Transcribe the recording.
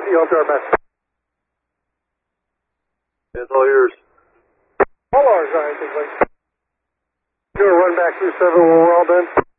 I'll do our best. It's all yours. All ours, I think. Do a run back through 7 when we're all done.